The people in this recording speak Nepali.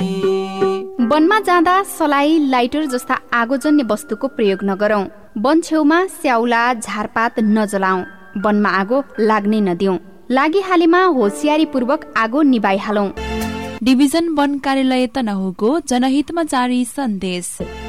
वनमा जाँदा सलाई, लाइटर जस्ता आगोजन्य वस्तुको प्रयोग नगरौं। वन छेउमा स्याउला, झारपात नजलाऊ। वनमा आगो लाग्नै नदिऊ। लागिहालेमा होसियारीपूर्वक आगो निभाइहालौं। डिभिजन वन कार्यालय तनहुको जनहितमा जारी सन्देश।